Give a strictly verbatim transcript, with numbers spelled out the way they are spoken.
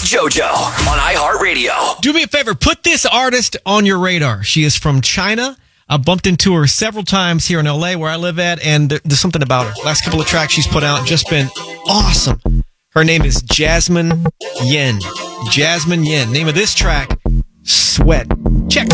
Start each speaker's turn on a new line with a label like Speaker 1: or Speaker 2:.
Speaker 1: JoJo on iHeartRadio.
Speaker 2: Do me a favor, put this artist on your radar. She is from China. I bumped into her several times here in L A where I live at, and there, there's something about her. Last couple of tracks she's put out just been awesome. Her name is Jasmine Yen. Jasmine Yen. Name of this track, Sweat. Check.